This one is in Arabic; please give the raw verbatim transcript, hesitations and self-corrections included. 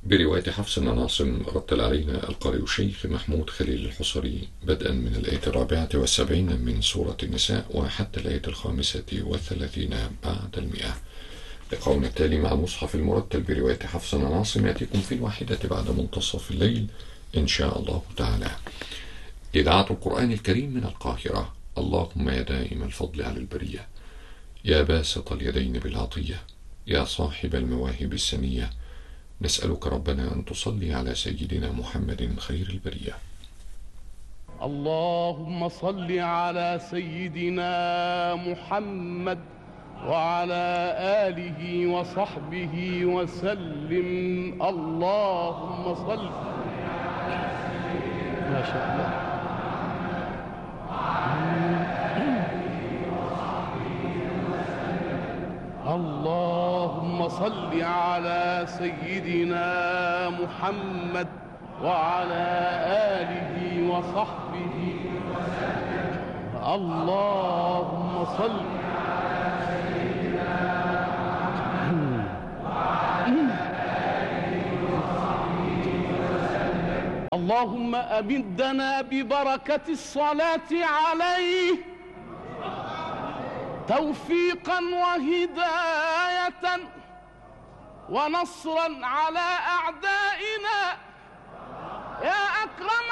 برواية حفص عن عاصم رتل علينا القارئ الشيخ محمود خليل الحصري بدءا من الآية الرابعة والسبعين من سورة النساء وحتى الآية الخامسة والثلاثين بعد المئة. لقاؤنا التالي مع المصحف المرتل برواية حفص عن عاصم يأتيكم في الواحدة بعد منتصف الليل إن شاء الله تعالى. إذاعة القرآن الكريم من القاهرة. اللهم يا دائم الفضل على البرية، يا باسط اليدين بالعطية، يا صاحب المواهب السنية، نسألك ربنا أن تصلي على سيدنا محمد خير البرية. اللهم صل على سيدنا محمد وعلى آله وصحبه وسلم. اللهم صل. ما شاء الله. اللهم صل على سيدنا محمد وعلى آله وصحبه وسلم. اللهم صل على سيدنا محمد وعلى آله وصحبه وسلم. اللهم أمدنا ببركة الصلاة عليه توفيقا وهداية ونصرا على أعدائنا يا أكرم